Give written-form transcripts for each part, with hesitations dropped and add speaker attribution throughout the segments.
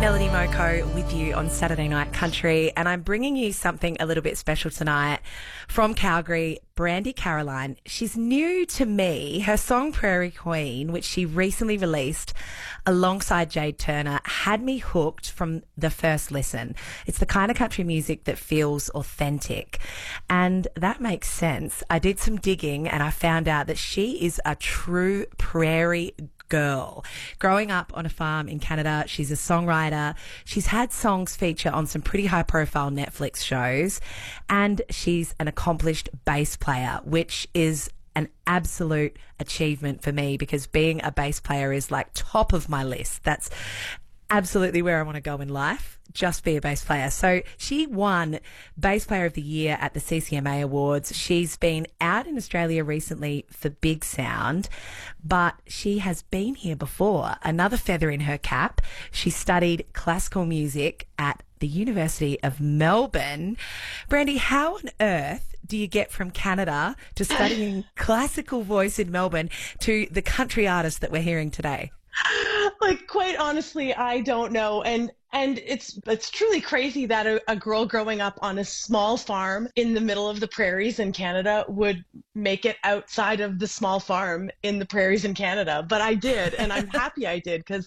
Speaker 1: Melody Moko with you on Saturday Night Country, and I'm bringing you something a little bit special tonight from Calgary, Brandy Caroline. She's new to me. Her song Prairie Queen, which she recently released alongside Jade Turner, had me hooked from the first listen. It's the kind of country music that feels authentic, and that makes sense. I did some digging and I found out that she is a true prairie girl. Growing up on a farm in Canada, she's a songwriter. She's had songs feature on some pretty high-profile Netflix shows, and she's an accomplished bass player, which is an absolute achievement for me because being a bass player is like top of my list. That's absolutely where I want to go in life, just be a bass player. So she won Bass Player of the Year at the CCMA Awards. She's been out in Australia recently for Big Sound, but she has been here before. Another feather in her cap. She studied classical music at the University of Melbourne. Brandy, how on earth do you get from Canada to studying classical voice in Melbourne to the country artist that we're hearing today?
Speaker 2: Like, quite honestly, I don't know. And it's truly crazy that a girl growing up on a small farm in the middle of the prairies in Canada would make it outside of the small farm in the prairies in Canada. But I did, and I'm happy I did, because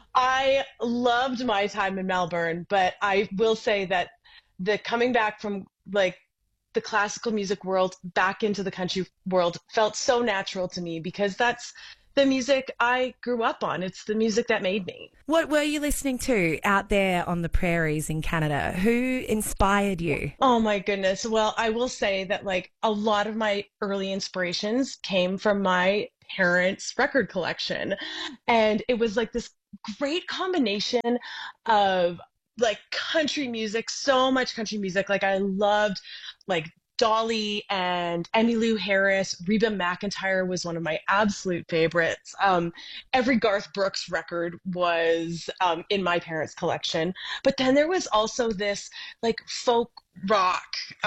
Speaker 2: I loved my time in Melbourne. But I will say that the coming back from like the classical music world back into the country world felt so natural to me, because that's the music I grew up on. It's the music that made me.
Speaker 1: What were you listening to out there on the prairies in Canada? Who inspired you?
Speaker 2: Oh my goodness. Well, I will say that like a lot of my early inspirations came from my parents' record collection. And it was like this great combination of like country music, so much country music. Like I loved like Dolly and Emmylou Harris. Reba McEntire was one of my absolute favorites. Every Garth Brooks record was in my parents' collection. But then there was also this like folk rock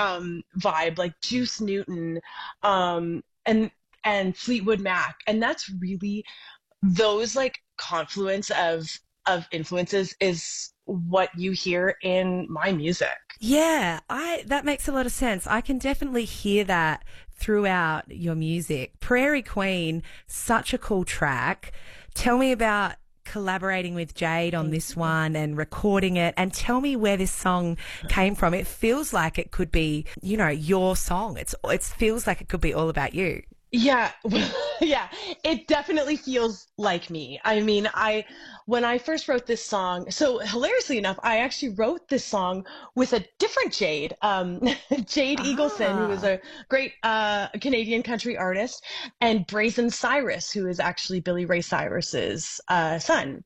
Speaker 2: vibe, like Juice Newton and Fleetwood Mac. And that's really those like confluence of influences is what you hear in my music.
Speaker 1: Yeah, that makes a lot of sense. I can definitely hear that throughout your music. Prairie Queen, such a cool track. Tell me about collaborating with Jade on this one and recording it, and tell me where this song came from. It feels like it could be, you know, your song. It feels like it could be all about you.
Speaker 2: Yeah, yeah, it definitely feels like me. I mean, when I first wrote this song, so hilariously enough, I actually wrote this song with a different Jade, Jade Eagleson, who is a great Canadian country artist, and Brazen Cyrus, who is actually Billy Ray Cyrus's son.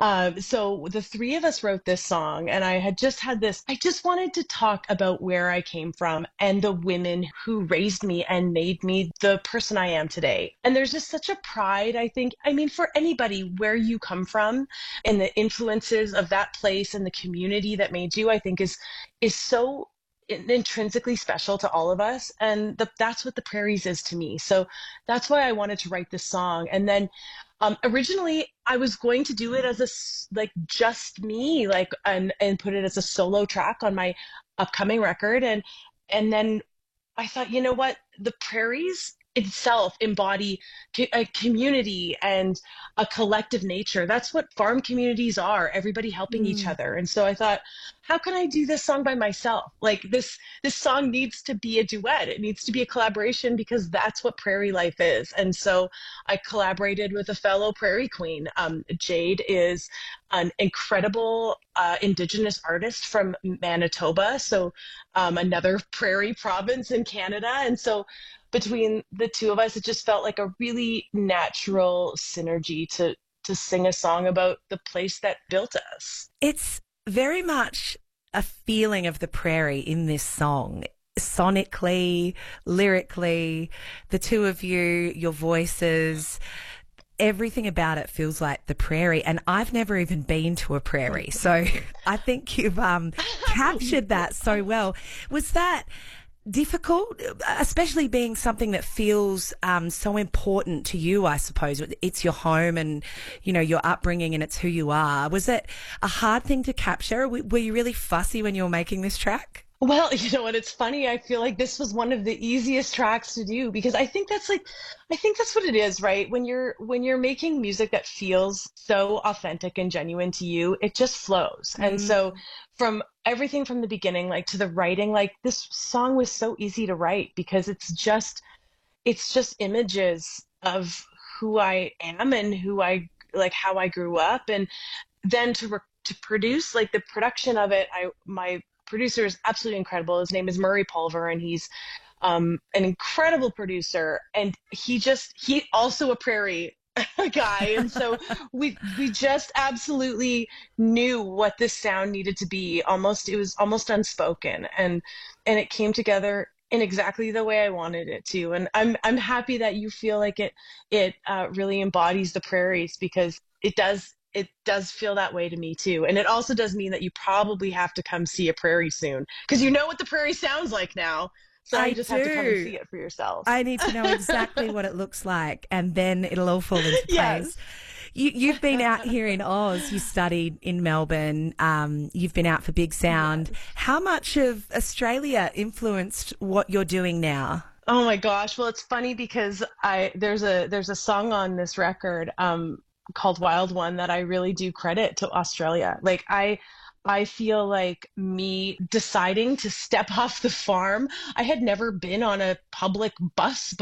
Speaker 2: So the three of us wrote this song, and I just wanted to talk about where I came from and the women who raised me and made me the person I am today. And there's just such a pride, I think. I mean, for anybody, where you come from and the influences of that place and the community that made you, I think is so intrinsically special to all of us. And that's what the prairies is to me. So that's why I wanted to write this song. And then originally I was going to do it as just me, and put it as a solo track on my upcoming record. And then I thought, you know what, the prairies itself embody a community and a collective nature. That's what farm communities are, everybody helping each other. And so I thought, how can I do this song by myself? Like this song needs to be a duet. It needs to be a collaboration, because that's what prairie life is. And so I collaborated with a fellow prairie queen. Jade is an incredible Indigenous artist from Manitoba, so another prairie province in Canada. And so between the two of us, it just felt like a really natural synergy to sing a song about the place that built us.
Speaker 1: It's very much a feeling of the prairie in this song. Sonically, lyrically, the two of you, your voices, everything about it feels like the prairie. And I've never even been to a prairie. So I think you've captured that so well. Was that difficult, especially being something that feels so important to you, I suppose? It's your home and, your upbringing and it's who you are. Was it a hard thing to capture? Were you really fussy when you were making this track?
Speaker 2: Well, you know what? It's funny. I feel like this was one of the easiest tracks to do because I think that's what it is, right? When you're making music that feels so authentic and genuine to you, it just flows. And
Speaker 1: Mm.
Speaker 2: so from everything from the beginning, like to the writing, like this song was so easy to write because it's just images of who I am and who I like how I grew up and then to produce like the production of it my producer is absolutely incredible. His name is Murray Pulver and he's an incredible producer and he also a prairie guy and so we just absolutely knew what this sound needed to be. Almost it was almost unspoken and it came together in exactly the way I wanted it to. And I'm happy that you feel like it really embodies the prairies because it does feel that way to me too. And it also does mean that you probably have to come see a prairie soon because you know what the prairie sounds like now. So
Speaker 1: I
Speaker 2: you just have to come and
Speaker 1: do.
Speaker 2: see it for yourself.
Speaker 1: I need to know exactly what it looks like, and then it'll all fall into place.
Speaker 2: Yes.
Speaker 1: You've been out here in Oz. You studied in Melbourne. You've been out for Big Sound.
Speaker 2: Yes.
Speaker 1: How much of Australia influenced what you're doing now?
Speaker 2: Oh my gosh. Well, it's funny because there's a song on this record called Wild One that I really do credit to Australia. Like I feel like me deciding to step off the farm. I had never been on a public bus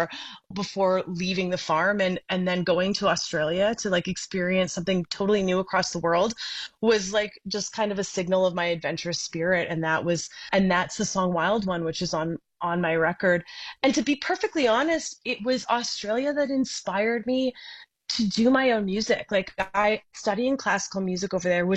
Speaker 2: before leaving the farm and then going to Australia to like experience something totally new across the world was like just kind of a signal of my adventurous spirit and that's the song Wild One which is on my record. And to be perfectly honest, it was Australia that inspired me to do my own music. Like I studying classical music over there was